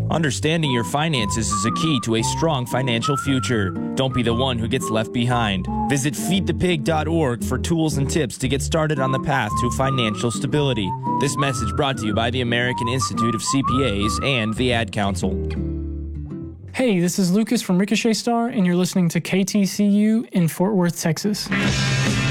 Understanding your finances is a key to a strong financial future. Don't be the one who gets left behind. Visit feedthepig.org for tools and tips to get started on the path to financial stability. This message brought to you by the American Institute of CPAs and the Ad Council. Hey, this is Lucas from Ricochet Star, and you're listening to KTCU in Fort Worth, Texas.